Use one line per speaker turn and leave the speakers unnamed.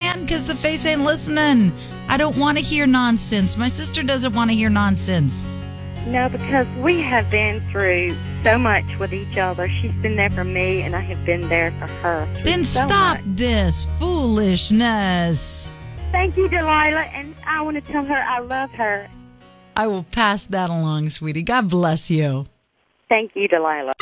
man, because the face ain't listening. I don't want to hear nonsense. My sister doesn't want to hear nonsense.
No, because we have been through so much with each other. She's been there for me, and I have been there for her.
Then stop this foolishness.
Thank you, Delilah, and I want to tell her I love her.
I will pass that along, sweetie. God bless you.
Thank you, Delilah.